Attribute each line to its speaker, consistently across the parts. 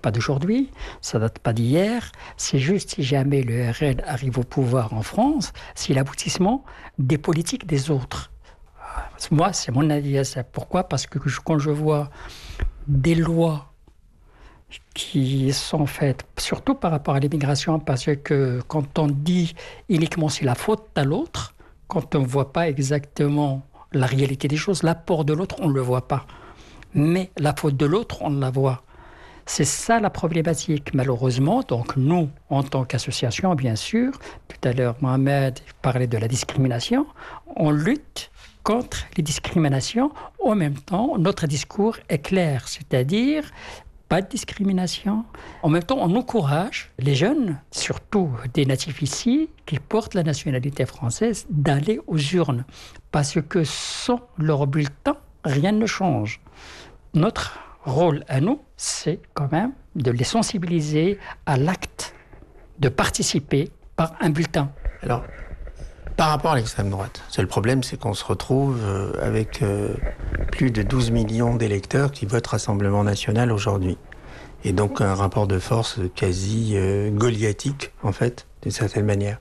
Speaker 1: pas d'aujourd'hui, ça date pas d'hier. C'est juste si jamais le RN arrive au pouvoir en France, c'est l'aboutissement des politiques des autres. Moi, c'est mon avis à ça. Pourquoi ? Parce que quand je vois des lois qui sont faites, surtout par rapport à l'immigration, parce que quand on dit uniquement c'est la faute à l'autre, quand on ne voit pas exactement la réalité des choses, l'apport de l'autre, on ne le voit pas. Mais la faute de l'autre, on la voit. C'est ça la problématique, malheureusement. Donc nous, en tant qu'association, bien sûr, tout à l'heure, Mohamed parlait de la discrimination, on lutte contre les discriminations. En même temps, notre discours est clair, c'est-à-dire pas de discrimination. En même temps, on encourage les jeunes, surtout des natifs ici, qui portent la nationalité française, d'aller aux urnes. Parce que sans leur bulletin, rien ne change. Notre rôle à nous, c'est quand même de les sensibiliser à l'acte de participer par un bulletin.
Speaker 2: Alors, par rapport à l'extrême droite, le problème, c'est qu'on se retrouve avec plus de 12 millions d'électeurs qui votent Rassemblement National aujourd'hui. Et donc un rapport de force quasi goliathque, en fait, d'une certaine manière.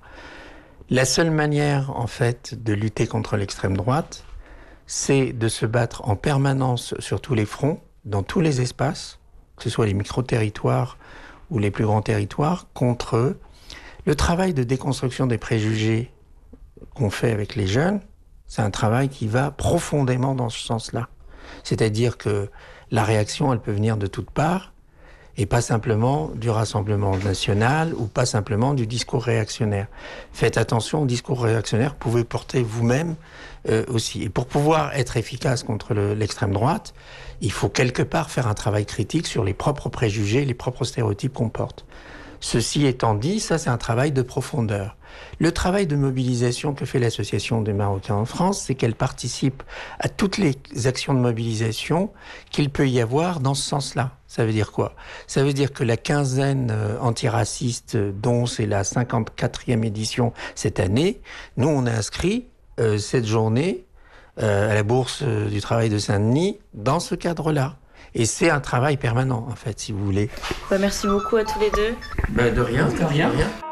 Speaker 2: La seule manière, en fait, de lutter contre l'extrême droite, c'est de se battre en permanence sur tous les fronts, dans tous les espaces, que ce soit les micro-territoires ou les plus grands territoires, contre eux. Le travail de déconstruction des préjugés qu'on fait avec les jeunes, c'est un travail qui va profondément dans ce sens-là. C'est-à-dire que la réaction, elle peut venir de toutes parts, et pas simplement du Rassemblement national ou pas simplement du discours réactionnaire. Faites attention au discours réactionnaire, vous pouvez porter vous-même aussi. Et pour pouvoir être efficace contre l'extrême droite, il faut quelque part faire un travail critique sur les propres préjugés, les propres stéréotypes qu'on porte. Ceci étant dit, ça c'est un travail de profondeur. Le travail de mobilisation que fait l'Association des Marocains en France, c'est qu'elle participe à toutes les actions de mobilisation qu'il peut y avoir dans ce sens-là. Ça veut dire quoi ? Ça veut dire que la quinzaine antiraciste, dont c'est la 54e édition cette année, nous on a inscrit cette journée à la Bourse du Travail de Saint-Denis dans ce cadre-là. Et c'est un travail permanent, en fait, si vous voulez.
Speaker 3: Merci beaucoup à tous les deux.
Speaker 2: De rien.